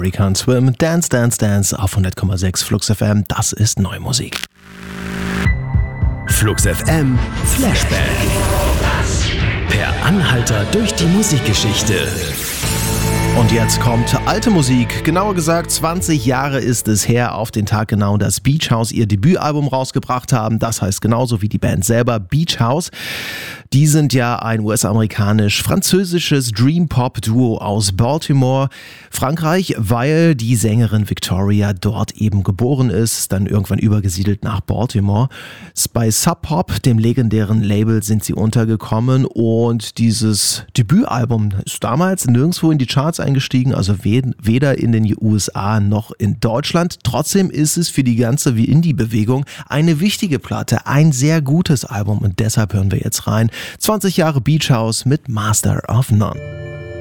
American Swim, Dance, Dance, Dance auf 100,6 Flux FM. Das ist neue Musik. Flux FM Flashback. Per Anhalter durch die Musikgeschichte. Und jetzt kommt alte Musik. Genauer gesagt, 20 Jahre ist es her, auf den Tag genau, dass Beach House ihr Debütalbum rausgebracht haben. Das heißt genauso wie die Band selber, Beach House. Die sind ja ein US-amerikanisch-französisches Dream-Pop-Duo aus Baltimore, Frankreich, weil die Sängerin Victoria dort eben geboren ist, dann irgendwann übergesiedelt nach Baltimore. Bei Sub Pop, dem legendären Label, sind sie untergekommen und dieses Debütalbum ist damals nirgendwo in die Charts eingestiegen, also weder in den USA noch in Deutschland. Trotzdem ist es für die ganze Indie-Bewegung eine wichtige Platte, ein sehr gutes Album und deshalb hören wir jetzt rein. 20 Jahre Beach House mit Master of None.